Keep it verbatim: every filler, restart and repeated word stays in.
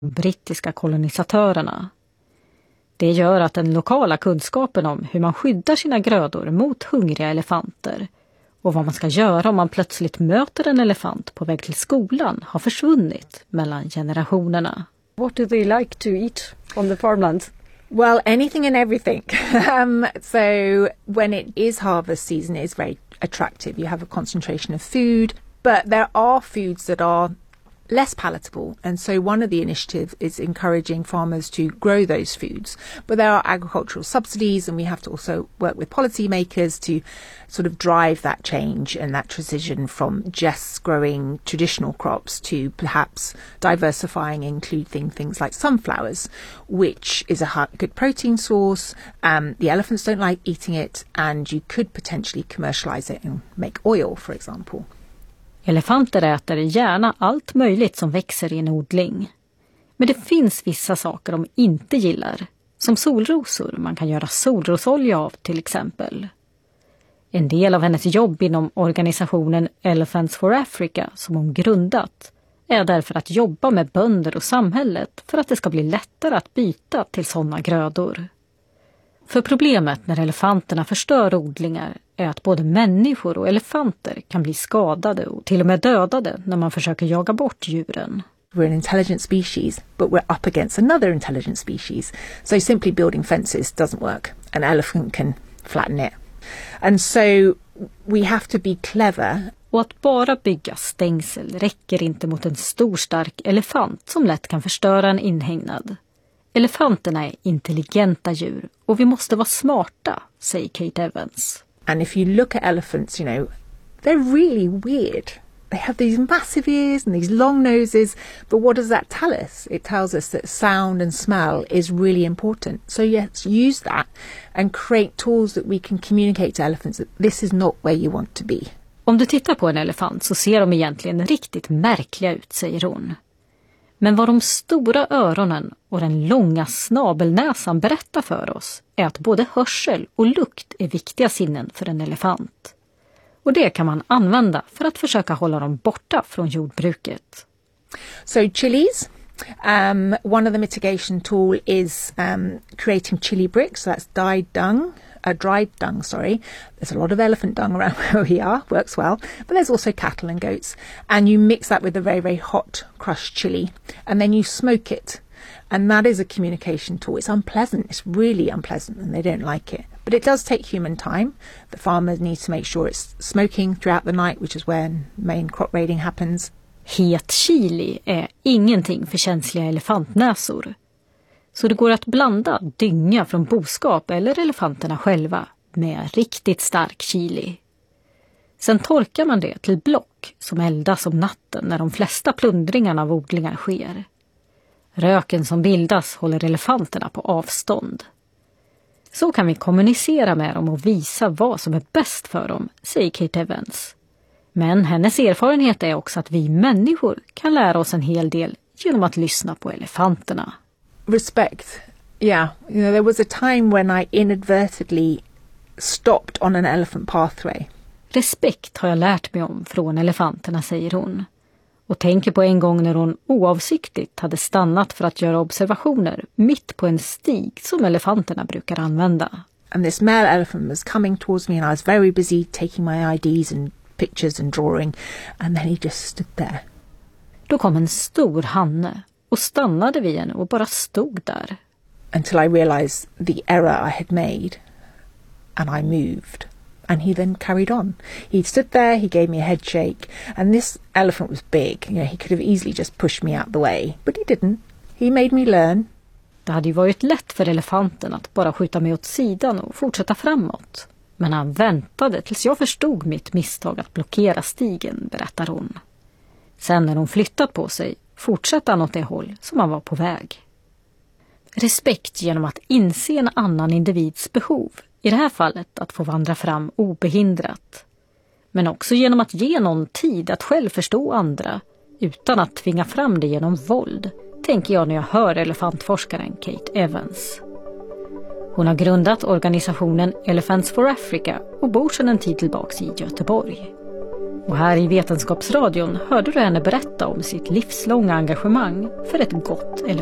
brittiska kolonisatörerna. Det gör att den lokala kunskapen om hur man skyddar sina grödor mot hungriga elefanter och vad man ska göra om man plötsligt möter en elefant på väg till skolan har försvunnit mellan generationerna. What do they like to eat on the farmlands? Well, anything and everything. um, so when it is harvest season, it is very attractive. You have a concentration of food, but there are foods that are less palatable, and so one of the initiatives is encouraging farmers to grow those foods. But there are agricultural subsidies, and we have to also work with policymakers to sort of drive that change and that transition from just growing traditional crops to perhaps diversifying, including things like sunflowers, which is a good protein source. Um, the elephants don't like eating it, and you could potentially commercialize it and make oil, for example. Elefanter äter gärna allt möjligt som växer i en odling. Men det finns vissa saker de inte gillar, som solrosor man kan göra solrosolja av till exempel. En del av hennes jobb inom organisationen Elephants for Africa som hon grundat är därför att jobba med bönder och samhället för att det ska bli lättare att byta till sådana grödor. För problemet när elefanterna förstör odlingar är att både människor och elefanter kan bli skadade och till och med dödade när man försöker jaga bort djuren. We're an intelligent species, but we're up against another intelligent species. So simply building fences doesn't work. An elephant can flatten it. And so we have to be clever. Och att bara bygga stängsel räcker inte mot en stor stark elefant som lätt kan förstöra en inhägnad. Elefanterna är intelligenta djur och vi måste vara smarta, säger Kate Evans. And if you look at elephants, you know, they're really weird. They have these massive ears and these long noses, but what does that tell us? It tells us that sound and smell is really important. So yes, use that and create tools that we can communicate to elephants that this is not where you want to be. Om du tittar på en elefant så ser de egentligen riktigt märkliga ut, säger hon. Men vad de stora öronen och den långa snabelnäsan berättar för oss är att både hörsel och lukt är viktiga sinnen för en elefant. Och det kan man använda för att försöka hålla dem borta från jordbruket. So chilies, um, one of the mitigation tool is um, creating chili bricks. So that's dyed dung. Uh, dried dung, sorry. There's a lot of elephant dung around where we are, works well. But there's also cattle and goats. And you mix that with a very, very hot crushed chili. And then you smoke it. And that is a communication tool. It's unpleasant. It's really unpleasant and they don't like it. But it does take human time. The farmer needs to make sure it's smoking throughout the night, which is when main crop raiding happens. Het chili är ingenting för känsliga elefantnäsor. Så det går att blanda dynga från boskap eller elefanterna själva med riktigt stark chili. Sen torkar man det till block som eldas om natten när de flesta plundringarna av odlingar sker. Röken som bildas håller elefanterna på avstånd. Så kan vi kommunicera med dem och visa vad som är bäst för dem, säger Kate Evans. Men hennes erfarenhet är också att vi människor kan lära oss en hel del genom att lyssna på elefanterna. Respect. Yeah. You know, there was a time when I inadvertently stopped on an elephant pathway. Respekt har jag lärt mig om från elefanterna, säger hon. Och tänker på en gång när hon oavsiktligt hade stannat för att göra observationer mitt på en stig som elefanterna brukar använda. And this male elephant was coming towards me and I was very busy taking my I Ds and pictures and drawing. And then he just stood there. Då kom en stor hanne och stannade vid henne och bara stod där. Until I realized the error I had made and I moved. And he then carried on. He stood there, he gave me a head shake, and this elephant was big. You know, he could have easily just pushed me out the way, but he didn't. He made me learn. Det hade ju varit lätt för elefanten att bara skjuta mig åt sidan och fortsätta framåt. Men han väntade tills jag förstod mitt misstag att blockera stigen, berättar hon. Sen när hon flyttat på sig fortsatte han åt det håll som han var på väg. Respekt genom att inse en annan individs behov. I det här fallet att få vandra fram obehindrat. Men också genom att ge någon tid att själv förstå andra utan att tvinga fram det genom våld, tänker jag när jag hör elefantforskaren Kate Evans. Hon har grundat organisationen Elephants for Africa och bor sedan en tid tillbaka i Göteborg. Och här i Vetenskapsradion hörde du henne berätta om sitt livslånga engagemang för ett gott